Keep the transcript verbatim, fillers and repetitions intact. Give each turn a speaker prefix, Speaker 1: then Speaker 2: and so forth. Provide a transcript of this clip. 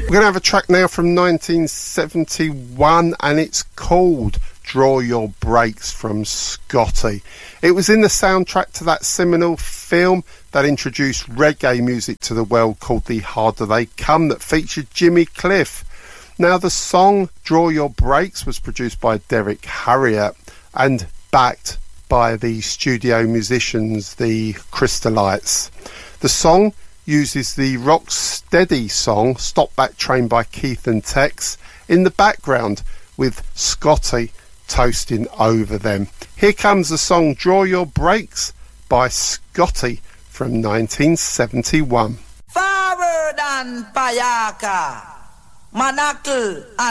Speaker 1: We're going to have a track now from nineteen seventy-one, and it's called Draw Your Brakes from Scotty. It was in the soundtrack to that seminal film that introduced reggae music to the world called The Harder They Come, that featured Jimmy Cliff. Now, the song Draw Your Brakes was produced by Derek Harriott and backed by the studio musicians, the Crystalites. The song uses the Rocksteady song Stop That Train by Keith and Tex in the background, with Scotty toasting over them. Here comes the song Draw Your Brakes by Scotty from nineteen seventy-one.
Speaker 2: Forward and Payaka, Manakal and